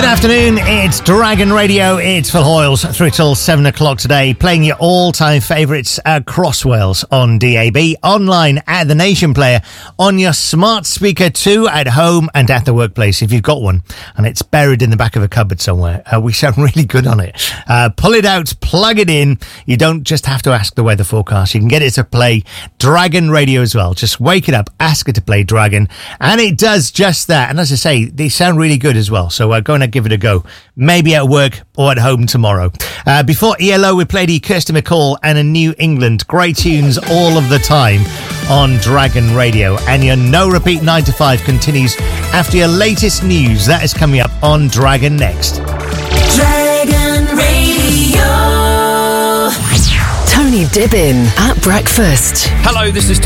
Afternoon, it's Dragon Radio, it's Phil Hoyles, through till 7 o'clock today, playing your all-time favourites across Wales on DAB, online at the Nation Player, on your smart speaker too, at home and at the workplace if you've got one, and it's buried in the back of a cupboard somewhere. We sound really good on it. Pull it out, plug it in, you don't just have to ask the weather forecast, you can get it to play Dragon Radio as well. Just wake it up, ask it to play Dragon, and it does just that, and as I say, they sound really good as well, so go and give it a go. Maybe at work or at home tomorrow. Before ELO, we played Kirsty MacColl and a New England. Great tunes all of the time on Dragon Radio. And your No Repeat 9 to 5 continues after your latest news. That is coming up on Dragon next. Dragon Radio. Tony Dibbin at breakfast. Hello, this is